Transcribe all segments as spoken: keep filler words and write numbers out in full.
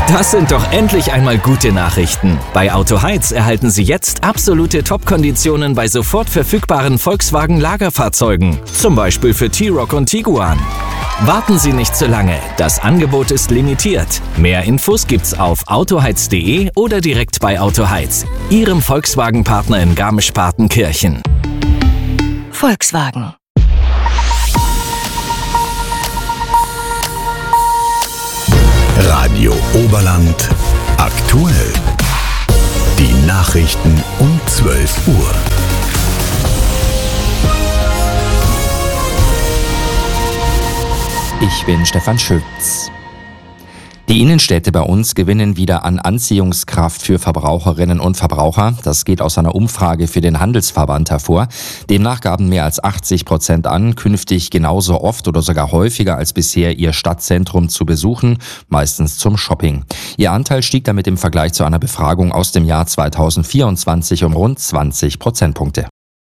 Das sind doch endlich einmal gute Nachrichten. Bei Autoheiz erhalten Sie jetzt absolute Top-Konditionen bei sofort verfügbaren Volkswagen-Lagerfahrzeugen. Zum Beispiel für T-Roc und Tiguan. Warten Sie nicht zu lange, das Angebot ist limitiert. Mehr Infos gibt's auf autoheiz punkt de oder direkt bei Autoheiz, Ihrem Volkswagen-Partner in Garmisch-Partenkirchen. Volkswagen. Radio Oberland aktuell. Die Nachrichten um zwölf Uhr. Ich bin Stefan Schütz. Die Innenstädte bei uns gewinnen wieder an Anziehungskraft für Verbraucherinnen und Verbraucher. Das geht aus einer Umfrage für den Handelsverband hervor. Demnach gaben mehr als achtzig Prozent an, künftig genauso oft oder sogar häufiger als bisher ihr Stadtzentrum zu besuchen, meistens zum Shopping. Ihr Anteil stieg damit im Vergleich zu einer Befragung aus dem Jahr zweitausendvierundzwanzig um rund zwanzig Prozentpunkte.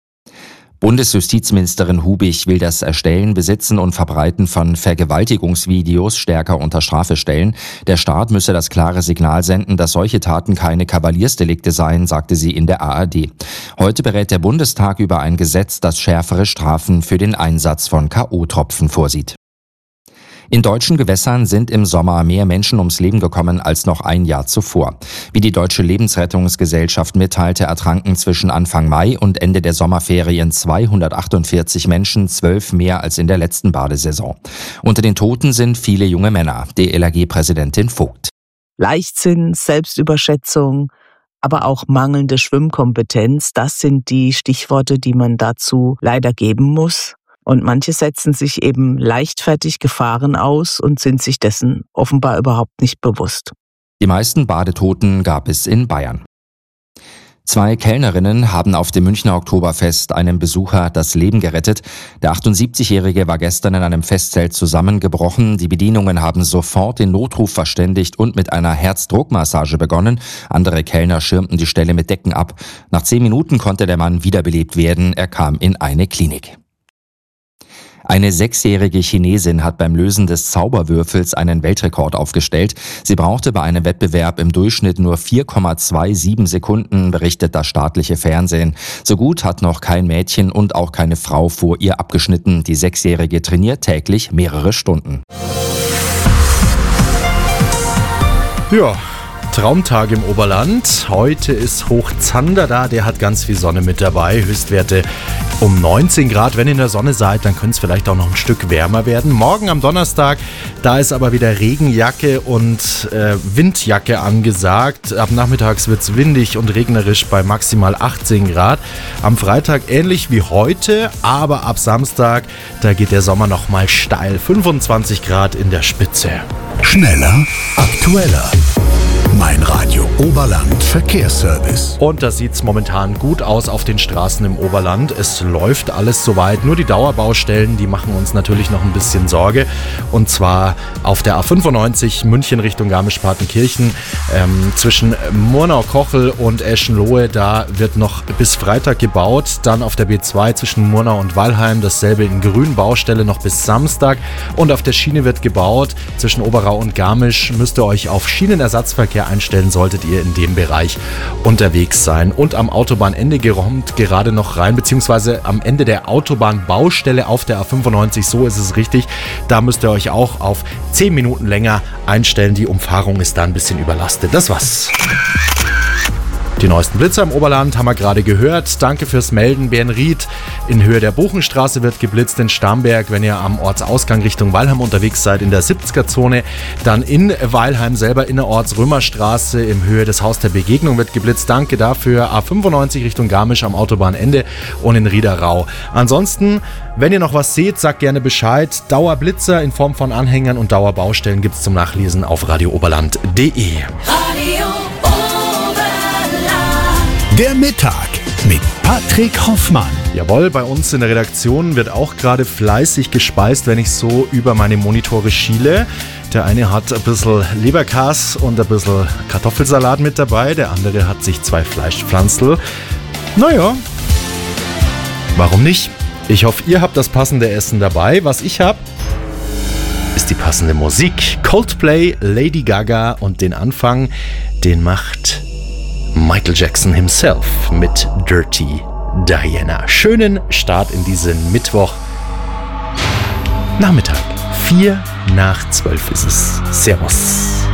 Bundesjustizministerin Hubich will das Erstellen, Besitzen und Verbreiten von Vergewaltigungsvideos stärker unter Strafe stellen. Der Staat müsse das klare Signal senden, dass solche Taten keine Kavaliersdelikte seien, sagte sie in der A R D. Heute berät der Bundestag über ein Gesetz, das schärfere Strafen für den Einsatz von K O-Tropfen vorsieht. In deutschen Gewässern sind im Sommer mehr Menschen ums Leben gekommen als noch ein Jahr zuvor. Wie die Deutsche Lebensrettungsgesellschaft mitteilte, ertranken zwischen Anfang Mai und Ende der Sommerferien zweihundertachtundvierzig Menschen, zwölf mehr als in der letzten Badesaison. Unter den Toten sind viele junge Männer, D L R G-Präsidentin Vogt. Leichtsinn, Selbstüberschätzung, aber auch mangelnde Schwimmkompetenz, das sind die Stichworte, die man dazu leider geben muss. Und manche setzen sich eben leichtfertig Gefahren aus und sind sich dessen offenbar überhaupt nicht bewusst. Die meisten Badetoten gab es in Bayern. Zwei Kellnerinnen haben auf dem Münchner Oktoberfest einem Besucher das Leben gerettet. Der achtundsiebzigjährige war gestern in einem Festzelt zusammengebrochen. Die Bedienungen haben sofort den Notruf verständigt und mit einer Herzdruckmassage begonnen. Andere Kellner schirmten die Stelle mit Decken ab. Nach zehn Minuten konnte der Mann wiederbelebt werden. Er kam in eine Klinik. Eine sechsjährige Chinesin hat beim Lösen des Zauberwürfels einen Weltrekord aufgestellt. Sie brauchte bei einem Wettbewerb im Durchschnitt nur vier Komma siebenundzwanzig Sekunden, berichtet das staatliche Fernsehen. So gut hat noch kein Mädchen und auch keine Frau vor ihr abgeschnitten. Die Sechsjährige trainiert täglich mehrere Stunden. Ja. Traumtag im Oberland. Heute ist Hochzander da, der hat ganz viel Sonne mit dabei. Höchstwerte um neunzehn Grad. Wenn ihr in der Sonne seid, dann könnte es vielleicht auch noch ein Stück wärmer werden. Morgen am Donnerstag, da ist aber wieder Regenjacke und äh, Windjacke angesagt. Ab nachmittags wird es windig und regnerisch bei maximal achtzehn Grad. Am Freitag ähnlich wie heute, aber ab Samstag, da geht der Sommer nochmal steil. fünfundzwanzig Grad in der Spitze. Schneller, aktueller. Mein Radio Oberland Verkehrsservice. Und da sieht es momentan gut aus auf den Straßen im Oberland. Es läuft alles soweit. Nur die Dauerbaustellen, die machen uns natürlich noch ein bisschen Sorge. Und zwar auf der A fünfundneunzig München Richtung Garmisch-Partenkirchen ähm, zwischen Murnau-Kochel und Eschenlohe. Da wird noch bis Freitag gebaut. Dann auf der B zwei zwischen Murnau und Weilheim. Dasselbe in Grün, Baustelle noch bis Samstag. Und auf der Schiene wird gebaut. Zwischen Oberau und Garmisch müsst ihr euch auf Schienenersatzverkehr einstellen, solltet ihr in dem Bereich unterwegs sein. Und am Autobahnende kommt gerade noch rein, beziehungsweise am Ende der Autobahnbaustelle auf der A fünfundneunzig, so ist es richtig. Da müsst ihr euch auch auf zehn Minuten länger einstellen. Die Umfahrung ist da ein bisschen überlastet. Das war's. Die neuesten Blitzer im Oberland haben wir gerade gehört. Danke fürs Melden. Bernried in Höhe der Buchenstraße wird geblitzt. In Starnberg, wenn ihr am Ortsausgang Richtung Weilheim unterwegs seid, in der siebziger-Zone. Dann in Weilheim selber innerorts Römerstraße in Höhe des Haus der Begegnung wird geblitzt. Danke dafür. A fünfundneunzig Richtung Garmisch am Autobahnende und in Riederau. Ansonsten, wenn ihr noch was seht, sagt gerne Bescheid. Dauerblitzer in Form von Anhängern und Dauerbaustellen gibt es zum Nachlesen auf radio oberland punkt de. Radio Der Mittag mit Patrick Hoffmann. Jawohl, bei uns in der Redaktion wird auch gerade fleißig gespeist, wenn ich so über meine Monitore schiele. Der eine hat ein bisschen Leberkas und ein bisschen Kartoffelsalat mit dabei. Der andere hat sich zwei Fleischpflanzl. Naja, warum nicht? Ich hoffe, ihr habt das passende Essen dabei. Was ich habe, ist jetzt die passende Musik. Coldplay, Lady Gaga und den Anfang, den macht Michael Jackson himself mit Dirty Diana. Schönen Start in diesen Mittwoch. Nachmittag. Vier nach zwölf ist es. Servus.